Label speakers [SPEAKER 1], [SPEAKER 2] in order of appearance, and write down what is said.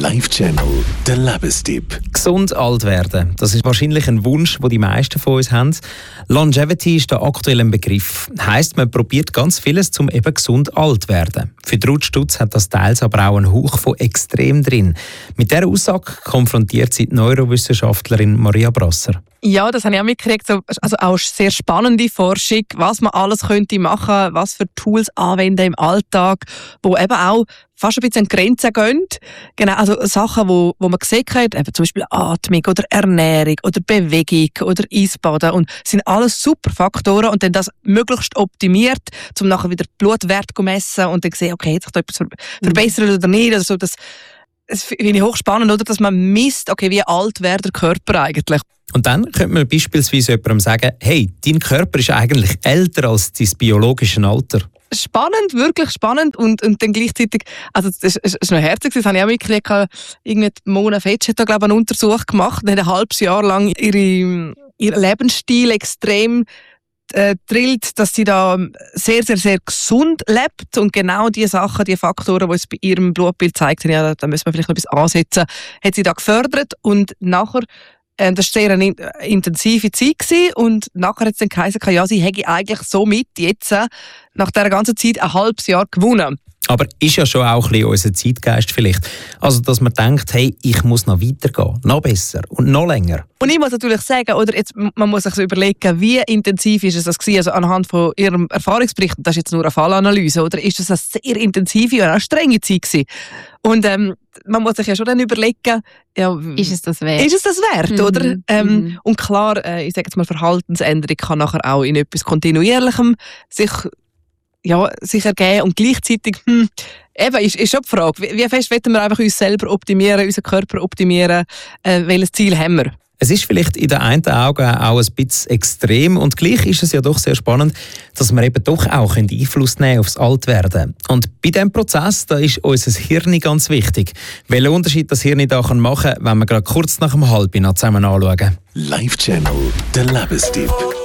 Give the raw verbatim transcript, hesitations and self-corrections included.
[SPEAKER 1] Live-Channel, der Lebenstipp.
[SPEAKER 2] Gesund alt werden, das ist wahrscheinlich ein Wunsch, den die meisten von uns haben. Longevity ist der aktuelle Begriff. Heisst, man probiert ganz vieles, um eben gesund alt zu werden. Für Ruth Stutz hat das teils aber auch einen Hauch von extrem drin. Mit dieser Aussage konfrontiert sie die Neurowissenschaftlerin Maria Brasser.
[SPEAKER 3] Ja, das habe ich auch mitgekriegt. Also auch sehr spannende Forschung, was man alles könnte machen, was für Tools anwenden im Alltag, wo eben auch fast ein bisschen an Grenzen gehen. Genau, also Sachen, wo, wo man gesehen hat, eben zum Beispiel Atmung oder Ernährung oder Bewegung oder Eisbaden, und sind alles super Faktoren, und dann das möglichst optimiert, um nachher wieder Blutwert zu messen und dann sehen, okay, hat sich da etwas verbessert oder nicht. Also das, das finde ich hochspannend, oder, dass man misst, okay, wie alt wäre der Körper eigentlich.
[SPEAKER 2] Und dann könnte man beispielsweise jemandem sagen, hey, dein Körper ist eigentlich älter als dein biologisches Alter.
[SPEAKER 3] Spannend, wirklich spannend, und, und dann gleichzeitig, also das ist, ist noch herzig, das habe ich auch mitgekriegt, irgendwie Mona Fetsch hat da, glaube ich, einen Untersuch gemacht, die hat ein halbes Jahr lang ihre, ihren Lebensstil extrem äh, drillt, dass sie da sehr, sehr, sehr gesund lebt, und genau die Sachen, die Faktoren, die es bei ihrem Blutbild zeigt, ja, da müssen wir vielleicht noch etwas ansetzen, hat sie da gefördert, und nachher das war sehr eine intensive Zeit gewesen, und nachher hat es dann geheißen, ja, sie hätte eigentlich somit jetzt nach dieser ganzen Zeit ein halbes Jahr gewonnen.
[SPEAKER 2] Aber ist ja schon auch ein bisschen unser Zeitgeist vielleicht. Also, dass man denkt, hey, ich muss noch weitergehen, noch besser und noch länger.
[SPEAKER 3] Und ich muss natürlich sagen, oder jetzt, man muss sich so überlegen, wie intensiv ist es das gewesen? Also anhand von Ihrem Erfahrungsbericht, das ist jetzt nur eine Fallanalyse, oder ist das eine sehr intensive und auch strenge Zeit gewesen? Und ähm, man muss sich ja schon dann überlegen, ja,
[SPEAKER 4] ist es das wert?
[SPEAKER 3] Ist es das wert,
[SPEAKER 4] mhm.
[SPEAKER 3] oder? Ähm,
[SPEAKER 4] mhm.
[SPEAKER 3] Und klar, äh, ich sage jetzt mal, Verhaltensänderung kann nachher auch in etwas Kontinuierlichem sich ja, sich ergeben, und gleichzeitig hm, eben, ist, ist schon die Frage, wie, wie fest wollen wir einfach uns selber optimieren, unseren Körper optimieren, äh, welches Ziel haben wir?
[SPEAKER 2] Es ist vielleicht in den einen Augen auch ein bisschen extrem, und gleich ist es ja doch sehr spannend, dass wir eben doch auch Einfluss nehmen aufs Altwerden. Und bei diesem Prozess, da ist unser Hirn ganz wichtig. Welchen Unterschied das Hirn da machen kann, wenn wir gerade kurz nach dem Halben zusammen anschauen.
[SPEAKER 1] Live-Channel, der Lebenstipp.